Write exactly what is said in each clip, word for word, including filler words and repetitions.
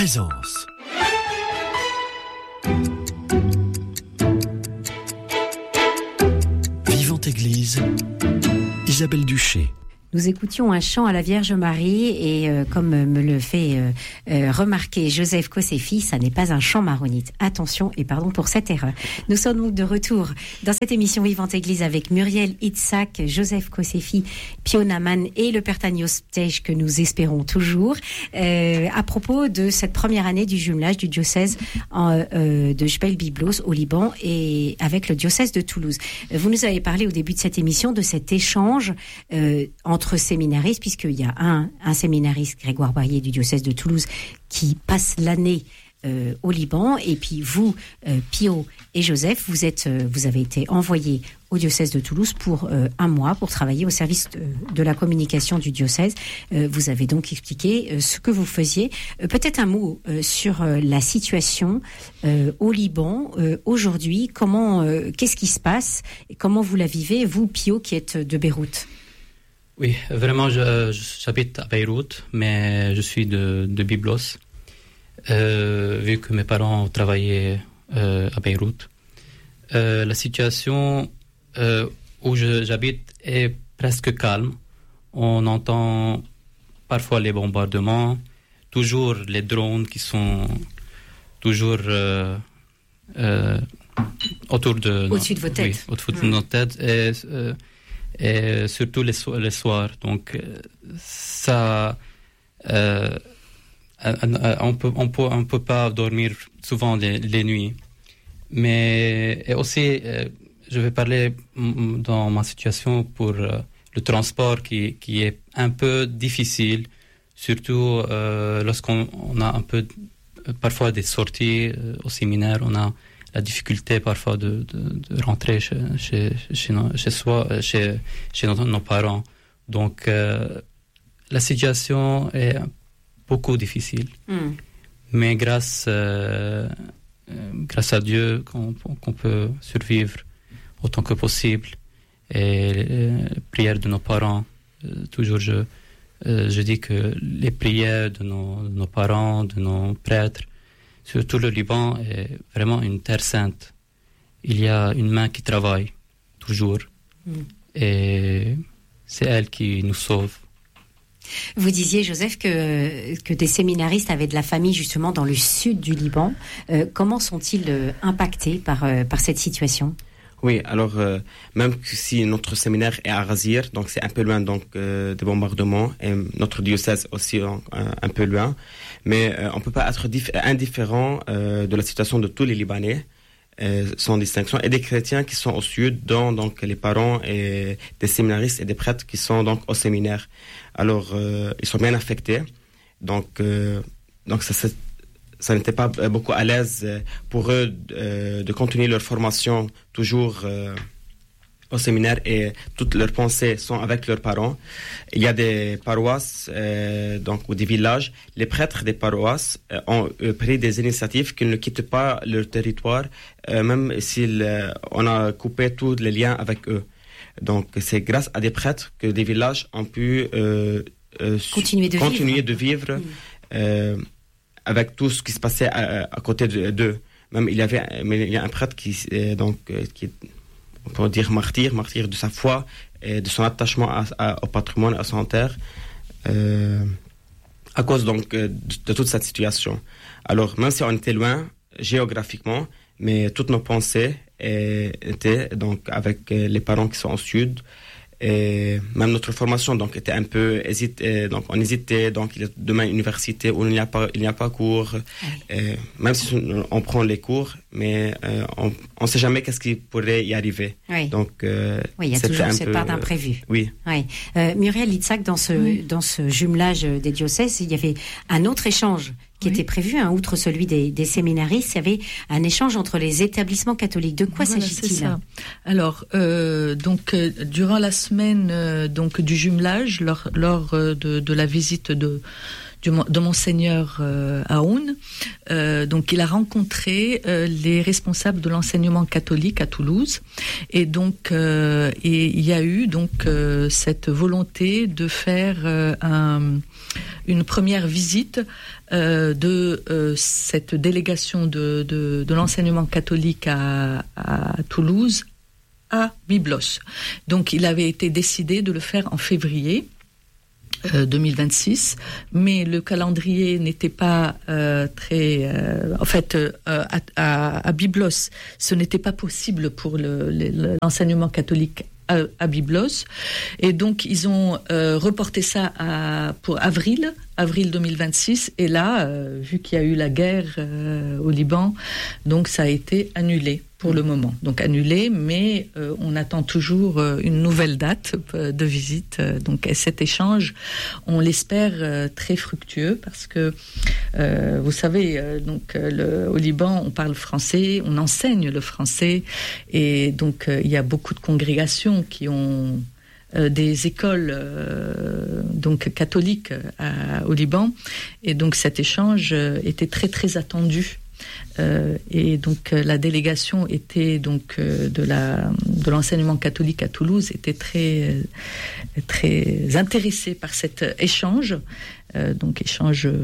Présence. Vivante Église, Isabelle Duché. Nous écoutions un chant à la Vierge Marie et euh, comme me le fait euh, euh, remarquer Joseph Kossefi, ça n'est pas un chant maronite. Attention et pardon pour cette erreur. Nous sommes donc de retour dans cette émission Vivante Église avec Muriel Itzhak, Joseph Kossefi, Pio Naman et le Père Tanios Ptej que nous espérons toujours euh, à propos de cette première année du jumelage du diocèse en, euh, de Jebel Byblos au Liban et avec le diocèse de Toulouse. Vous nous avez parlé au début de cette émission de cet échange euh, entre entre séminaristes, puisqu'il y a un, un séminariste, Grégoire Barrier du diocèse de Toulouse, qui passe l'année euh, au Liban, et puis vous, euh, Pio et Joseph, vous, êtes, euh, vous avez été envoyés au diocèse de Toulouse pour euh, un mois, pour travailler au service de, de la communication du diocèse. Euh, vous avez donc expliqué euh, ce que vous faisiez. Euh, peut-être un mot euh, sur euh, la situation euh, au Liban euh, aujourd'hui. Comment, euh, qu'est-ce qui se passe et comment vous la vivez, vous, Pio, qui êtes de Beyrouth? Oui, vraiment, je, j'habite à Beyrouth, mais je suis de, de Byblos, euh, vu que mes parents travaillaient euh, à Beyrouth. Euh, la situation euh, où je, j'habite est presque calme. On entend parfois les bombardements, toujours les drones qui sont toujours euh, euh, autour de... Au-dessus de vos têtes. Oui, autour de mmh. nos têtes. Et, euh, et surtout les, so- les soirs. Donc, ça, euh, on peut, on peut, on peut pas dormir souvent les, les nuits. Mais et aussi, euh, je vais parler m- dans ma situation pour euh, le transport qui, qui est un peu difficile, surtout euh, lorsqu'on on a un peu, parfois des sorties euh, au séminaire, on a la difficulté parfois de, de, de rentrer chez, chez, chez, nos, chez soi, chez, chez nos, nos parents. Donc, euh, la situation est beaucoup difficile. Mm. Mais grâce, euh, grâce à Dieu, qu'on, qu'on peut survivre autant que possible. Et les prières de nos parents, euh, toujours je, euh, je dis que les prières de nos, de nos parents, de nos prêtres, surtout le Liban est vraiment une terre sainte. Il y a une main qui travaille, toujours. Mm. Et c'est elle qui nous sauve. Vous disiez, Joseph, que, que des séminaristes avaient de la famille justement dans le sud du Liban. Euh, comment sont-ils euh, impactés par, euh, par cette situation ? Oui, alors euh, même si notre séminaire est à Razir, donc c'est un peu loin donc euh, des bombardements, et notre diocèse aussi euh, un peu loin, mais euh, on peut pas être dif- indifférent euh, de la situation de tous les Libanais, euh, sans distinction, et des chrétiens qui sont au sud, dont donc les parents et des séminaristes et des prêtres qui sont donc au séminaire. Alors euh, ils sont bien affectés, donc euh, donc ça c'est ça n'était pas beaucoup à l'aise pour eux euh, de continuer leur formation toujours euh, au séminaire, et toutes leurs pensées sont avec leurs parents. Il y a des paroisses euh, donc, ou des villages. Les prêtres des paroisses euh, ont euh, pris des initiatives qu'ils ne quittent pas leur territoire, euh, même si euh, on a coupé tous les liens avec eux. Donc c'est grâce à des prêtres que des villages ont pu euh, euh, continuer de continuer vivre, de vivre mmh. euh, avec tout ce qui se passait à, à côté d'eux. Même il y avait, mais il y a un prêtre qui, euh, donc, euh, qui est, on peut dire martyr, martyr de sa foi et de son attachement à, à, au patrimoine, à son terre, euh, à cause donc de, de toute cette situation. Alors, même si on était loin géographiquement, mais toutes nos pensées euh, étaient donc avec les parents qui sont au sud. Et même notre formation donc était un peu hésité, donc on hésitait, donc il y a demain une université où il n'y a pas il n'y a pas cours, oui. Et même si on prend les cours, mais euh, on on sait jamais qu'est-ce qui pourrait y arriver. Oui. Donc euh, oui, il y a toujours cette peu, part d'imprévu. Euh, oui. Oui. Euh, Muriel Itzhak, dans ce oui. dans ce jumelage des diocèses, il y avait un autre échange qui oui. était prévu, hein, outre celui des, des séminaristes, il y avait un échange entre les établissements catholiques. De quoi voilà, s'agit-il? C'est ça. Alors, euh, donc, euh, durant la semaine euh, donc du jumelage, lors, lors euh, de, de la visite de du, de Monseigneur euh, Aoun. Euh, donc, il a rencontré euh, les responsables de l'enseignement catholique à Toulouse, et donc euh, et il y a eu donc euh, cette volonté de faire euh, un, une première visite euh, de euh, cette délégation de, de, de l'enseignement catholique à, à Toulouse à Byblos. Donc, il avait été décidé de le faire en février euh, deux mille vingt-six, mais le calendrier n'était pas euh, très... Euh, en fait, euh, à, à, à Byblos, ce n'était pas possible pour le, le, l'enseignement catholique à, à Byblos. Et donc, ils ont euh, reporté ça à, pour avril, avril deux mille vingt-six. Et là, euh, vu qu'il y a eu la guerre euh, au Liban, donc ça a été annulé pour le moment. Donc annulé, mais euh, on attend toujours euh, une nouvelle date euh, de visite. Euh, donc et cet échange, on l'espère euh, très fructueux, parce que euh, vous savez, euh, donc euh, le, au Liban, on parle français, on enseigne le français, et donc euh, il y a beaucoup de congrégations qui ont euh, des écoles euh, donc catholiques à, au Liban, et donc cet échange euh, était très très attendu. Euh, et donc euh, la délégation était donc euh, de la de l'enseignement catholique à Toulouse était très euh, très intéressée par cet échange. Euh, donc échange, euh,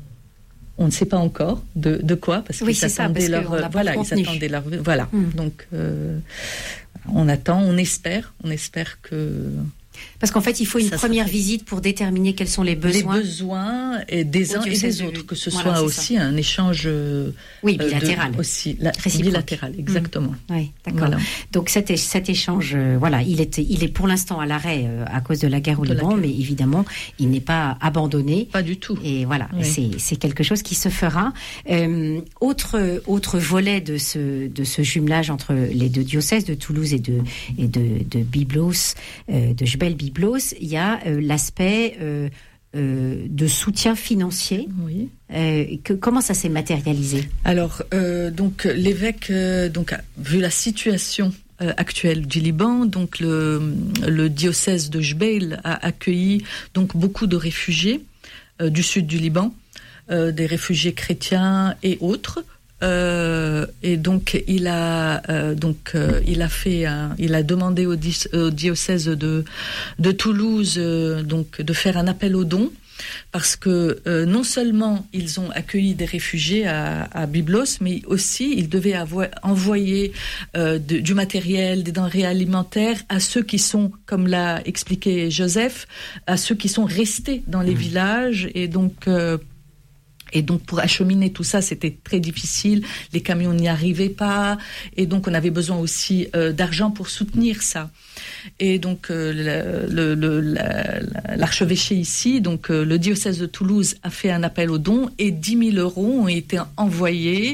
on ne sait pas encore de de quoi, parce qu'ils oui, attendaient ça, parce leur voilà ils attendaient leur voilà mm. donc euh, on attend, on espère, on espère que. Parce qu'en fait, il faut une première visite pour déterminer quels sont les besoins. Les besoins et des uns et des autres, que ce voilà, soit aussi ça. Un échange euh, oui, bilatéral. De, aussi, la, bilatéral, exactement. Mmh. Oui, d'accord. Voilà. Donc cet, cet échange, euh, voilà, il est, il est pour l'instant à l'arrêt euh, à cause de la guerre au de Liban, mais évidemment, il n'est pas abandonné. Pas du tout. Et voilà, oui. c'est, c'est quelque chose qui se fera. Euh, autre, autre volet de ce, de ce jumelage entre les deux diocèses de Toulouse et de, et de, de Byblos, euh, de Jebel Byblos, il y a euh, l'aspect euh, euh, de soutien financier. Oui. Euh, que, comment ça s'est matérialisé ? Alors, euh, donc l'évêque, euh, donc vu la situation euh, actuelle du Liban, donc le, le diocèse de Jbeil a accueilli donc beaucoup de réfugiés euh, du sud du Liban, euh, des réfugiés chrétiens et autres. Euh, et donc il a euh, donc euh, il a fait un, il a demandé au, di- au diocèse de de Toulouse euh, donc de faire un appel aux dons, parce que euh, non seulement ils ont accueilli des réfugiés à, à Byblos, mais aussi ils devaient avoir, envoyer euh, de, du matériel, des denrées alimentaires à ceux qui sont, comme l'a expliqué Joseph, à ceux qui sont restés dans les mmh. villages. Et donc euh, Et donc, pour acheminer tout ça, c'était très difficile. Les camions n'y arrivaient pas. Et donc, on avait besoin aussi euh, d'argent pour soutenir ça. Et donc, euh, le, le, la, l'archevêché ici, donc euh, le diocèse de Toulouse a fait un appel aux dons, et dix mille euros ont été envoyés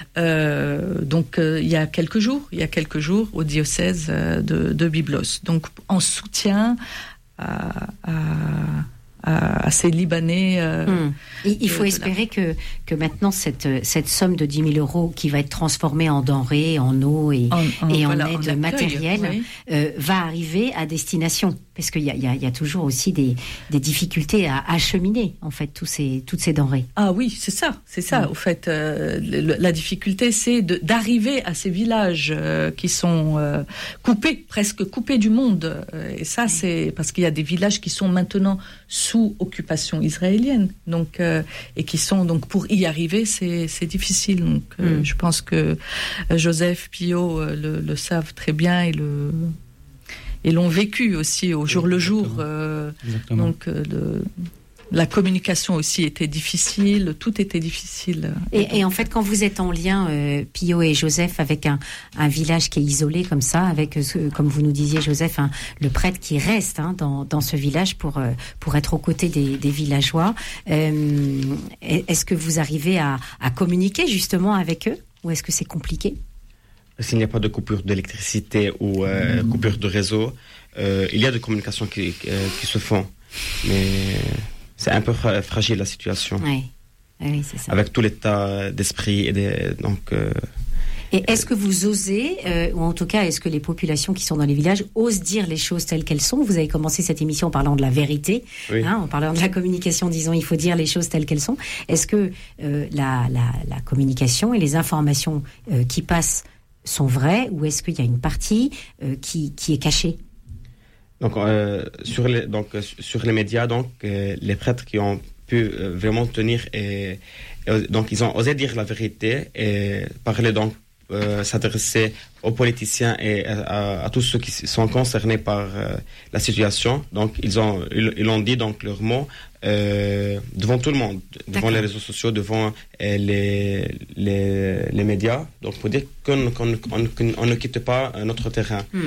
euh, donc, euh, il y a quelques jours, il y a quelques jours au diocèse de, de Byblos. Donc, en soutien à... à à ces Libanais. Euh, mmh. Il, il faut espérer que, que maintenant cette, cette somme de dix mille euros qui va être transformée en denrées, en eau et en, en, et voilà, en aide en matérielle oui. euh, va arriver à destination. Parce qu'il y a, il y a, il y a toujours aussi des, des difficultés à acheminer, en fait, tous ces, toutes ces denrées. Ah oui, c'est ça, c'est ça. Mmh. Au fait, euh, le, la difficulté, c'est de, d'arriver à ces villages euh, qui sont euh, coupés, presque coupés du monde. Et ça, c'est parce qu'il y a des villages qui sont maintenant sous occupation israélienne, donc euh, et qui sont donc pour y arriver, c'est, c'est difficile. Donc, euh, mmh. je pense que Joseph, Pio euh, le, le savent très bien et le et l'ont vécu aussi au jour Exactement. le jour. Euh, donc euh, le, la communication aussi était difficile, tout était difficile. Et, et en fait, quand vous êtes en lien, euh, Pio et Joseph, avec un, un village qui est isolé comme ça, avec, euh, comme vous nous disiez, Joseph, hein, le prêtre qui reste hein, dans, dans ce village pour, euh, pour être aux côtés des, des villageois, euh, est-ce que vous arrivez à, à communiquer justement avec eux, ou est-ce que c'est compliqué ? S'il n'y a pas de coupure d'électricité ou euh, coupure de réseau, euh, il y a des communications qui, euh, qui se font, mais c'est un peu fra- fragile la situation. Oui, oui c'est ça. Avec tout l'état d'esprit et des, donc euh, Et est-ce que vous osez, euh, ou en tout cas, est-ce que les populations qui sont dans les villages osent dire les choses telles qu'elles sont? Vous avez commencé cette émission en parlant de la vérité, oui. hein, en parlant de la communication, disons, il faut dire les choses telles qu'elles sont. Est-ce que euh, la, la, la communication et les informations euh, qui passent sont vraies, ou est-ce qu'il y a une partie euh, qui, qui est cachée? Donc, euh, sur les, donc, sur les médias, donc, euh, les prêtres qui ont pu euh, vraiment tenir et, et donc ils ont osé dire la vérité et parler, donc euh, s'adresser aux politiciens et à, à, à tous ceux qui sont concernés par euh, la situation. Donc ils ont ils, ils ont dit donc leurs mots euh, devant tout le monde, devant D'accord. les réseaux sociaux, devant euh, les, les les médias. Donc pour dire qu'on qu'on, qu'on, qu'on ne quitte pas notre terrain. Hmm.